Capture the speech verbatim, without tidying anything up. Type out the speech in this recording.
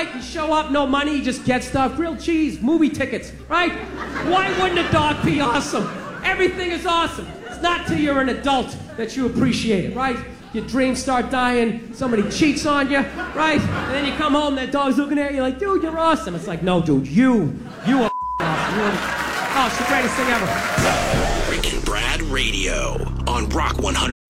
right? You show up, no money, you just get stuff, grilled cheese, movie tickets, right? Why wouldn't a dog be awesome? Everything is awesome. It's not till you're an adult that you appreciate it, right? Your dreams start dying, somebody cheats on you, right? And then you come home, that dog's looking at you like, dude, you're awesome. It's like, no, dude, you, you are awesome. You're, oh, it's the greatest thing ever. Rick and Brad Radio on Rock one hundred.